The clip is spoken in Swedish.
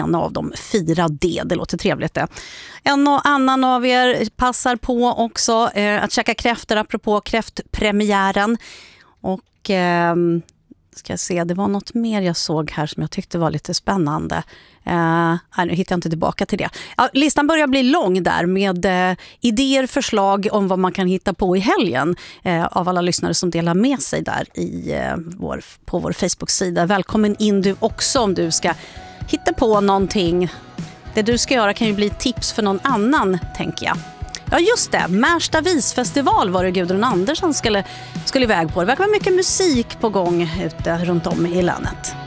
någon av dem fira det. Det låter trevligt det. En och annan av er passar på också att käka kräftor apropå kräftpremiären. Och ska jag se, det var något mer jag såg här som jag tyckte var lite spännande. Nu hittar jag inte tillbaka till det. Ja, listan börjar bli lång där med idéer, förslag om vad man kan hitta på i helgen av alla lyssnare som delar med sig där på vår Facebook-sida. Välkommen in du också om du ska hitta på någonting. Det du ska göra kan ju bli tips för någon annan, tänker jag. Ja just det, Märsta visfestival var det Gudrun Andersson skulle iväg på. Det verkar vara mycket musik på gång ute runt om i länet.